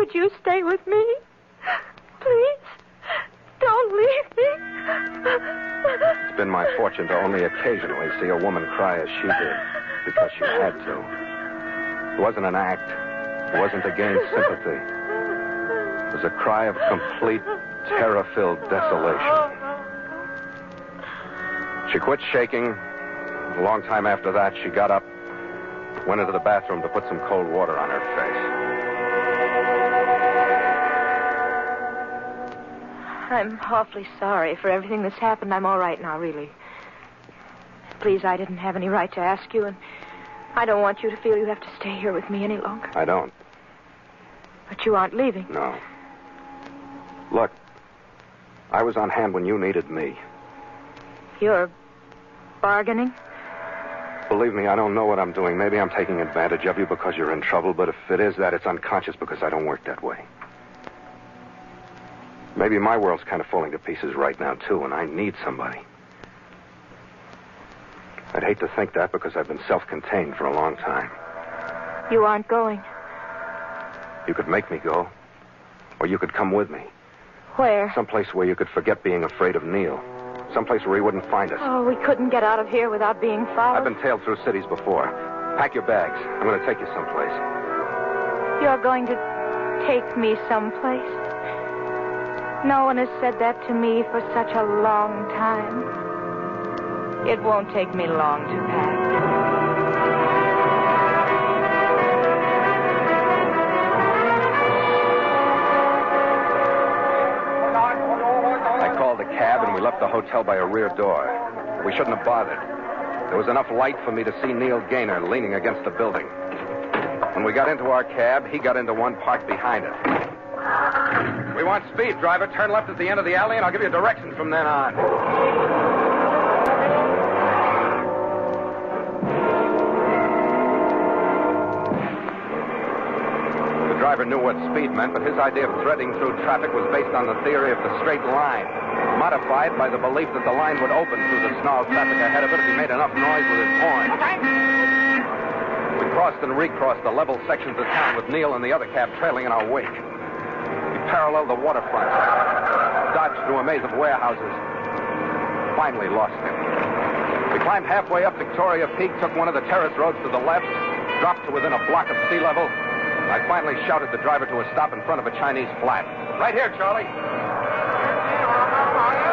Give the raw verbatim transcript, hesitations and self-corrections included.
Would you stay with me? Please, don't leave me. It's been my fortune to only occasionally see a woman cry as she did, because she had to. It wasn't an act. It wasn't to gain sympathy. It was a cry of complete, terror-filled desolation. She quit shaking. A long time after that, she got up, went into the bathroom to put some cold water on her face. I'm awfully sorry for everything that's happened. I'm all right now, really. Please, I didn't have any right to ask you, and I don't want you to feel you have to stay here with me any longer. I don't. But you aren't leaving. No. Look, I was on hand when you needed me. You're bargaining? Believe me, I don't know what I'm doing. Maybe I'm taking advantage of you because you're in trouble, but if it is that, it's unconscious because I don't work that way. Maybe my world's kind of falling to pieces right now, too, and I need somebody. I'd hate to think that because I've been self-contained for a long time. You aren't going. You could make me go, or you could come with me. Where? Someplace where you could forget being afraid of Neil. Someplace where he wouldn't find us. Oh, we couldn't get out of here without being followed. I've been tailed through cities before. Pack your bags. I'm going to take you someplace. You're going to take me someplace? No one has said that to me for such a long time. It won't take me long to pack. I called a cab and we left the hotel by a rear door. We shouldn't have bothered. There was enough light for me to see Neil Gaynor leaning against the building. When we got into our cab, he got into one parked behind it. We want speed, driver. Turn left at the end of the alley, and I'll give you directions from then on. The driver knew what speed meant, but his idea of threading through traffic was based on the theory of the straight line, modified by the belief that the line would open through the snarled traffic ahead of it if he made enough noise with his horn. We crossed and recrossed the level sections of town with Neil and the other cab trailing in our wake. Paralleled the waterfront, dodged through a maze of warehouses, finally lost him. We climbed halfway up Victoria Peak, took one of the terrace roads to the left, dropped to within a block of sea level. I finally shouted the driver to a stop in front of a Chinese flat. Right here, Charlie.